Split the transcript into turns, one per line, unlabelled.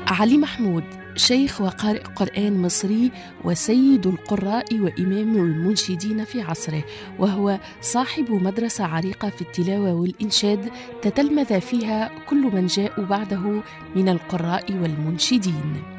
علي محمود شيخ وقارئ قرآن مصري وسيد القراء وإمام المنشدين في عصره، وهو صاحب مدرسة عريقة في التلاوة والإنشاد تتلمذ فيها كل من جاء بعده من القراء والمنشدين.